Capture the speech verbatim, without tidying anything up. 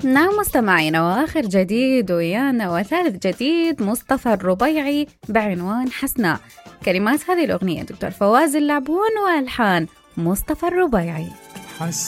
نعم مستمعينا، وآخر جديد ويانا وثالث جديد مصطفى الربيعي بعنوان حسناء. كلمات هذه الأغنية دكتور فواز اللعبون، وألحان مصطفى الربيعي.